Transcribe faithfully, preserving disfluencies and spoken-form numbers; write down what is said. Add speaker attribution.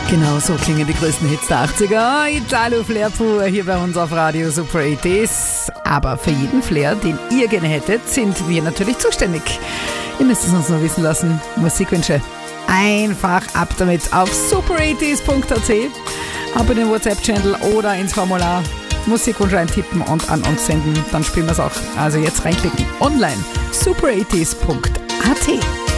Speaker 1: Genau so klingen die größten Hits der achtziger. Italo Flair pur hier bei uns auf Radio Super achtziger. Aber für jeden Flair, den ihr gerne hättet, sind wir natürlich zuständig. Ihr müsst es uns nur wissen lassen. Musikwünsche einfach ab damit auf super achtziger punkt a t, ab in den WhatsApp-Channel oder ins Formular Musikwunsch eintippen und an uns senden. Dann spielen wir es auch. Also jetzt reinklicken. Online super achtziger punkt a t.